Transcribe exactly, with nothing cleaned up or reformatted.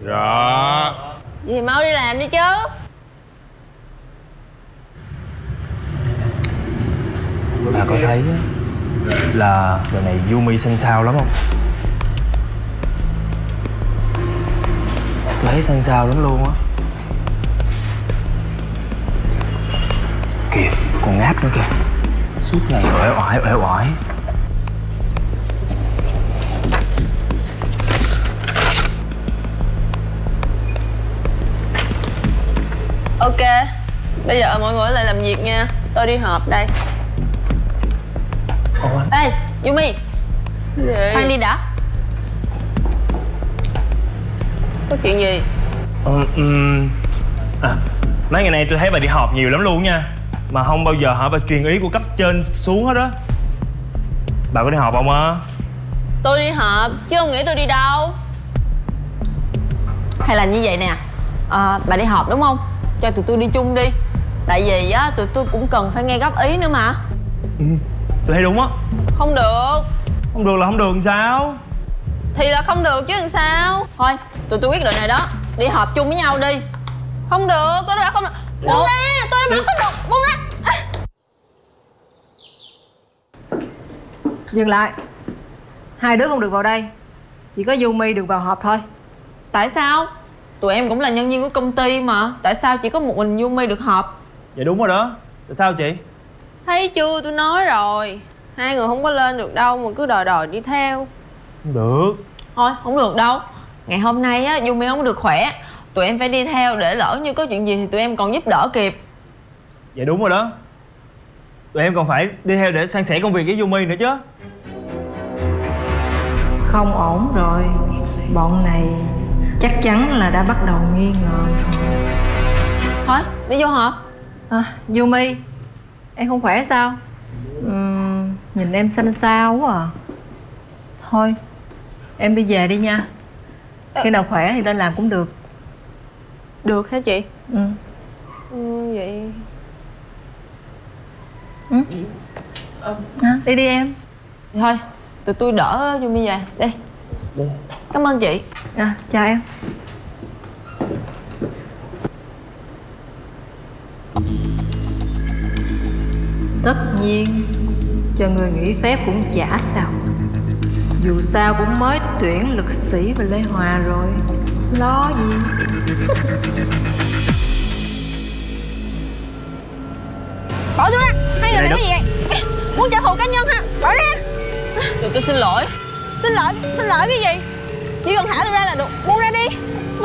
Dạ. Vậy thì mau đi làm đi chứ. Bà có thấy là giờ này Yumi xanh xao lắm không? Tôi thấy xanh xao lắm luôn á. Kìa, còn ngáp nữa kìa. Suốt ngày uể oải uể oải. Ok, bây giờ mọi người lại làm việc nha. Tôi đi họp đây. Ủa? Ê, Yumi. Khoan đi đã. Có chuyện gì? Ừ, um, à, mấy ngày nay tôi thấy bà đi họp nhiều lắm luôn nha. Mà không bao giờ hả bà truyền ý của cấp trên xuống hết á. Bà có đi họp không á? Tôi đi họp, chứ không nghĩ tôi đi đâu. Hay là như vậy nè, à, bà đi họp đúng không? Cho tụi tôi đi chung đi. Tại vì á, tụi tôi cũng cần phải nghe góp ý nữa mà. Ừ, tôi thấy đúng á. Không được. Không được là không được làm sao? Thì là không được chứ làm sao. Thôi, tụi tôi quyết định rồi đó. Đi họp chung với nhau đi. Không được, tôi đã không được. Buông ra, tôi đã bảo không được, buông ra. À. Dừng lại. Hai đứa không được vào đây. Chỉ có Yumi được vào họp thôi. Tại sao? Tụi em cũng là nhân viên của công ty mà. Tại sao chỉ có một mình Yumi được họp? Dạ đúng rồi đó. Tại sao chị? Thấy chưa, tôi nói rồi. Hai người không có lên được đâu mà cứ đòi đòi đi theo. Không được. Thôi, không được đâu. Ngày hôm nay á, Yumi không được khỏe. Tụi em phải đi theo để lỡ như có chuyện gì thì tụi em còn giúp đỡ kịp. Dạ đúng rồi đó. Tụi em còn phải đi theo để san sẻ công việc với Yumi nữa chứ. Không ổn rồi. Bọn này chắc chắn là đã bắt đầu nghi ngờ rồi. Thôi, đi vô họp. À, Yumi, em không khỏe sao? Uhm, nhìn em xanh xao quá à. Thôi, em đi về đi nha. Khi nào khỏe thì lên làm cũng được. Được hả chị? Ừ. Ừ, vậy... Ừ. À, đi đi em. Thôi, tụi tôi đỡ Yumi về. Đi. Đi. Cảm ơn chị. À, chào em. Tất nhiên cho người nghỉ phép cũng chả sao. Dù sao cũng mới tuyển lực sĩ và Lê Hòa rồi. Lo gì. Bỏ tôi ra. Hai người làm cái gì vậy? Muốn trả thù cá nhân hả? Bỏ ra. Tụi tôi xin lỗi. Xin lỗi? Xin lỗi cái gì? Chỉ cần thả tôi ra là được. Buông ra đi.